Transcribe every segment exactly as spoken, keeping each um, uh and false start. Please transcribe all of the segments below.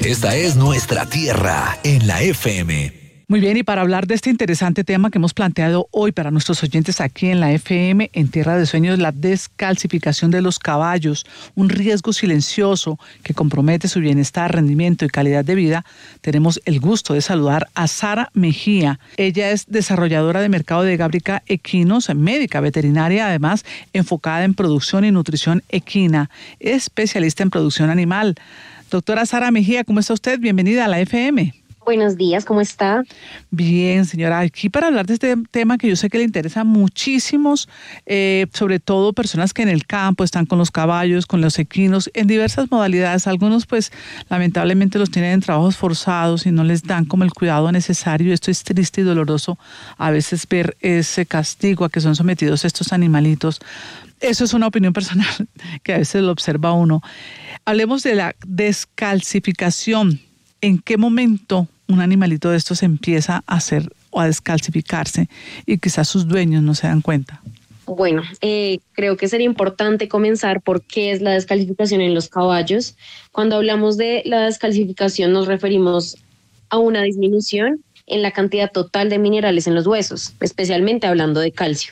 Esta es nuestra tierra en la F M. Muy bien, y para hablar de este interesante tema que hemos planteado hoy para nuestros oyentes aquí en la F M, en Tierra de Sueños, la descalcificación de los caballos, un riesgo silencioso que compromete su bienestar, rendimiento y calidad de vida, tenemos el gusto de saludar a Sara Mejía. Ella es desarrolladora de mercado de gábrica equinos, médica veterinaria, además enfocada en producción y nutrición equina, especialista en producción animal. Doctora Sara Mejía, ¿cómo está usted? Bienvenida a la F M. Buenos días, ¿cómo está? Bien, señora, aquí para hablar de este tema que yo sé que le interesa muchísimos, eh, sobre todo personas que en el campo están con los caballos, con los equinos, en diversas modalidades. Algunos pues lamentablemente los tienen en trabajos forzados y no les dan como el cuidado necesario. Esto es triste y doloroso a veces ver ese castigo a que son sometidos estos animalitos. Eso es una opinión personal que a veces lo observa uno. Hablemos de la descalcificación. ¿En qué momento un animalito de estos empieza a hacer o a descalcificarse y quizás sus dueños no se dan cuenta? Bueno, eh, creo que sería importante comenzar por qué es la descalcificación en los caballos. Cuando hablamos de la descalcificación nos referimos a una disminución en la cantidad total de minerales en los huesos, especialmente hablando de calcio.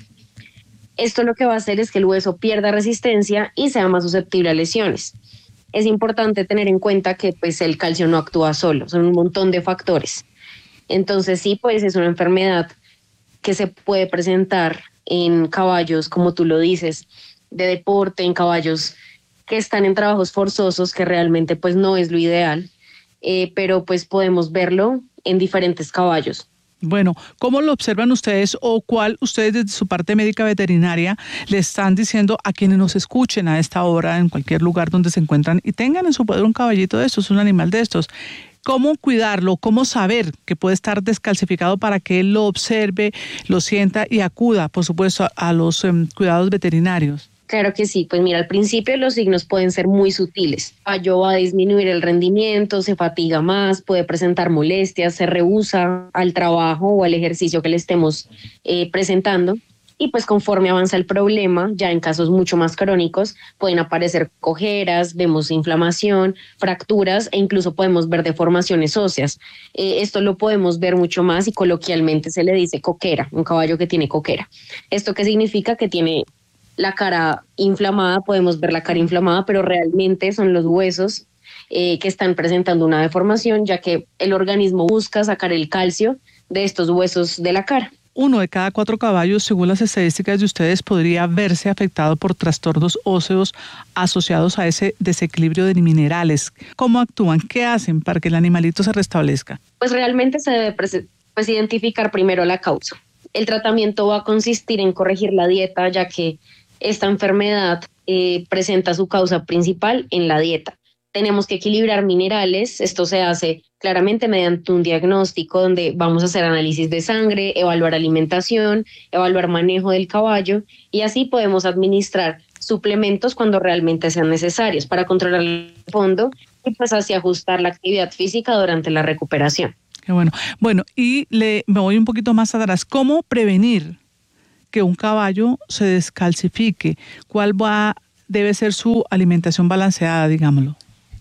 Esto lo que va a hacer es que el hueso pierda resistencia y sea más susceptible a lesiones. Es importante tener en cuenta que pues, el calcio no actúa solo, son un montón de factores. Entonces sí, pues es una enfermedad que se puede presentar en caballos, como tú lo dices, de deporte, en caballos que están en trabajos forzosos, que realmente pues no es lo ideal, eh, pero pues podemos verlo en diferentes caballos. Bueno, ¿cómo lo observan ustedes o cuál ustedes desde su parte médica veterinaria le están diciendo a quienes nos escuchen a esta hora en cualquier lugar donde se encuentran y tengan en su poder un caballito de estos, un animal de estos? ¿Cómo cuidarlo? ¿Cómo saber que puede estar descalcificado para que él lo observe, lo sienta y acuda, por supuesto, a, a los um, cuidados veterinarios? Claro que sí, pues mira, al principio los signos pueden ser muy sutiles. El caballo va a disminuir el rendimiento, se fatiga más, puede presentar molestias, se rehúsa al trabajo o al ejercicio que le estemos eh, presentando. Y pues conforme avanza el problema, ya en casos mucho más crónicos, pueden aparecer cojeras, vemos inflamación, fracturas e incluso podemos ver deformaciones óseas. Eh, esto lo podemos ver mucho más y coloquialmente se le dice coquera, un caballo que tiene coquera. ¿Esto qué significa? Que tiene la cara inflamada, podemos ver la cara inflamada, pero realmente son los huesos eh, que están presentando una deformación, ya que el organismo busca sacar el calcio de estos huesos de la cara. Uno de cada cuatro caballos, según las estadísticas de ustedes, podría verse afectado por trastornos óseos asociados a ese desequilibrio de minerales. ¿Cómo actúan? ¿Qué hacen para que el animalito se restablezca? Pues realmente se debe pues, identificar primero la causa. El tratamiento va a consistir en corregir la dieta, ya que esta enfermedad eh, presenta su causa principal en la dieta. Tenemos que equilibrar minerales, esto se hace claramente mediante un diagnóstico donde vamos a hacer análisis de sangre, evaluar alimentación, evaluar manejo del caballo y así podemos administrar suplementos cuando realmente sean necesarios para controlar el fondo y pues así ajustar la actividad física durante la recuperación. Qué bueno. Bueno, y le, me voy un poquito más atrás. ¿Cómo prevenir que un caballo se descalcifique? ¿Cuál va, debe ser su alimentación balanceada, digámoslo?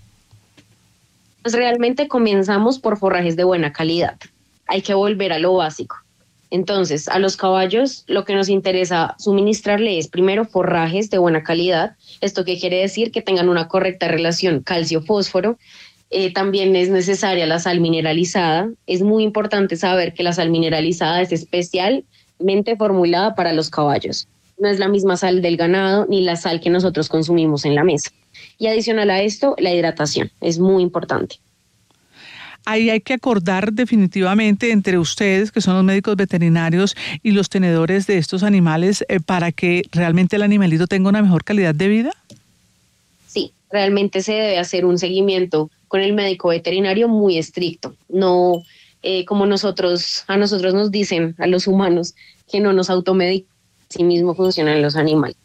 Pues realmente comenzamos por forrajes de buena calidad. Hay que volver a lo básico. Entonces, a los caballos lo que nos interesa suministrarle es primero forrajes de buena calidad. ¿Esto qué quiere decir? Que tengan una correcta relación calcio-fósforo. Eh, también es necesaria la sal mineralizada. Es muy importante saber que la sal mineralizada es especialmente formulada para los caballos. No es la misma sal del ganado ni la sal que nosotros consumimos en la mesa. Y adicional a esto, la hidratación es muy importante. Ahí hay que acordar definitivamente entre ustedes, que son los médicos veterinarios, y los tenedores de estos animales eh, para que realmente el animalito tenga una mejor calidad de vida. Sí, realmente se debe hacer un seguimiento con el médico veterinario muy estricto. No eh, como nosotros, a nosotros nos dicen, a los humanos, que no nos automedicamos, así mismo funcionan los animales.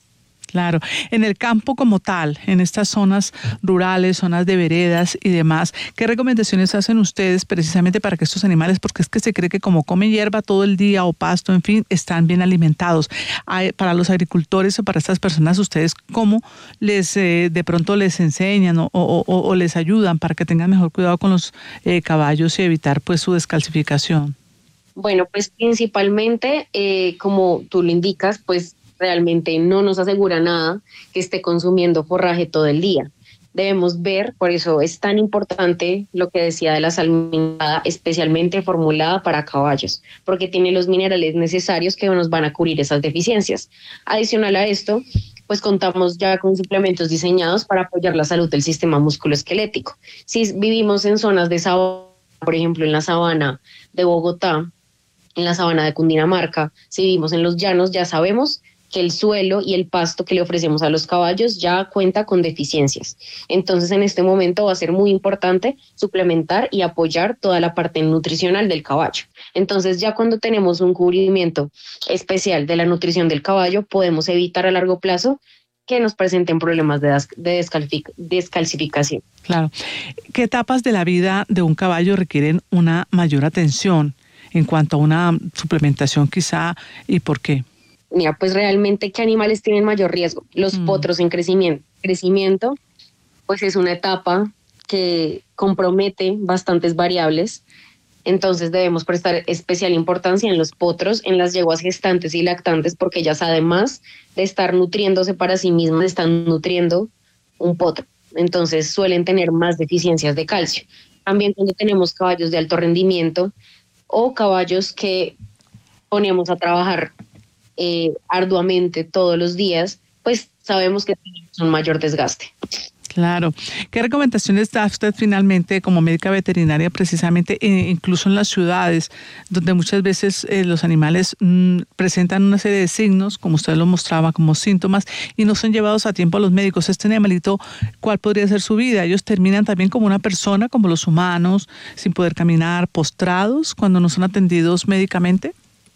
Claro, en el campo como tal, en estas zonas rurales, zonas de veredas y demás, ¿qué recomendaciones hacen ustedes precisamente para que estos animales, porque es que se cree que como comen hierba todo el día o pasto, en fin, están bien alimentados? Hay, para los agricultores o para estas personas, ¿ustedes cómo les eh, de pronto les enseñan o, o, o, o les ayudan para que tengan mejor cuidado con los eh, caballos y evitar pues su descalcificación? Bueno, pues principalmente, eh, como tú lo indicas, pues realmente no nos asegura nada que esté consumiendo forraje todo el día. Debemos ver, por eso es tan importante lo que decía de la sal minerada, especialmente formulada para caballos, porque tiene los minerales necesarios que nos van a cubrir esas deficiencias. Adicional a esto, pues contamos ya con suplementos diseñados para apoyar la salud del sistema musculoesquelético. Si vivimos en zonas de sabana, por ejemplo en la sabana de Bogotá, en la sabana de Cundinamarca, si vivimos en los llanos, ya sabemos que el suelo y el pasto que le ofrecemos a los caballos ya cuenta con deficiencias. Entonces, en este momento va a ser muy importante suplementar y apoyar toda la parte nutricional del caballo. Entonces, ya cuando tenemos un cubrimiento especial de la nutrición del caballo, podemos evitar a largo plazo que nos presenten problemas de, de descalcific- descalcificación. Claro. ¿Qué etapas de la vida de un caballo requieren una mayor atención en cuanto a una suplementación quizá y por qué? Mira, pues realmente, ¿qué animales tienen mayor riesgo? Los mm. potros en crecimiento. Crecimiento, pues es una etapa que compromete bastantes variables, entonces debemos prestar especial importancia en los potros, en las yeguas gestantes y lactantes, porque ellas además de estar nutriéndose para sí mismas, están nutriendo un potro, entonces suelen tener más deficiencias de calcio. También cuando tenemos caballos de alto rendimiento o caballos que ponemos a trabajar Eh, arduamente todos los días, pues sabemos que tenemos un mayor desgaste. Claro. ¿Qué recomendaciones da usted finalmente como médica veterinaria precisamente, eh, incluso en las ciudades, donde muchas veces eh, los animales mmm, presentan una serie de signos, como usted lo mostraba, como síntomas, y no son llevados a tiempo a los médicos? Este animalito, ¿cuál podría ser su vida? Ellos terminan también como una persona, como los humanos, sin poder caminar, postrados, cuando no son atendidos médicamente.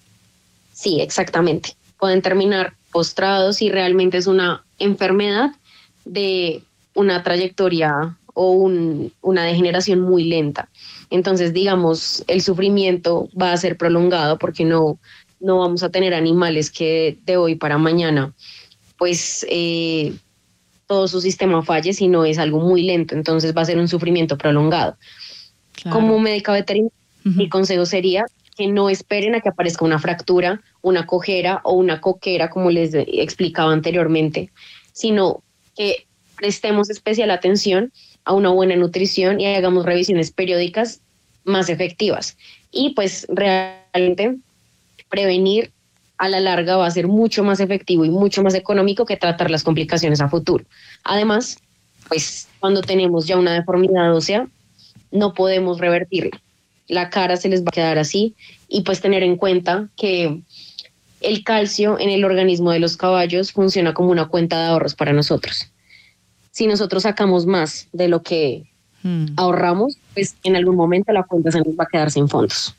Sí, exactamente. Pueden terminar postrados y realmente es una enfermedad de una trayectoria o un, una degeneración muy lenta. Entonces, digamos, el sufrimiento va a ser prolongado porque no, no vamos a tener animales que de hoy para mañana, pues eh, todo su sistema falle, sino es algo muy lento. Entonces va a ser un sufrimiento prolongado. Claro. Como médica veterinaria, uh-huh. mi consejo sería que no esperen a que aparezca una fractura, una cojera o una coquera, como les explicaba anteriormente, sino que prestemos especial atención a una buena nutrición y hagamos revisiones periódicas más efectivas. Y pues realmente prevenir a la larga va a ser mucho más efectivo y mucho más económico que tratar las complicaciones a futuro. Además, pues cuando tenemos ya una deformidad ósea, no podemos revertirla. La cara se les va a quedar así y pues tener en cuenta que el calcio en el organismo de los caballos funciona como una cuenta de ahorros para nosotros. Si nosotros sacamos más de lo que hmm. ahorramos, pues en algún momento la cuenta se nos va a quedar sin fondos.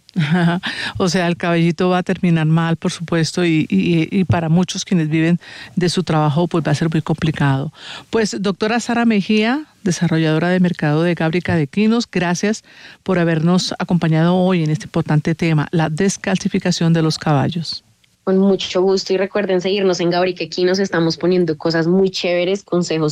O sea, el caballito va a terminar mal, por supuesto, y, y, y para muchos quienes viven de su trabajo, pues va a ser muy complicado. Pues, doctora Sara Mejía, desarrolladora de mercado de Gábrica de Equinos, gracias por habernos acompañado hoy en este importante tema, la descalcificación de los caballos. Con mucho gusto y recuerden seguirnos en Gábrica Equinos, estamos poniendo cosas muy chéveres, consejos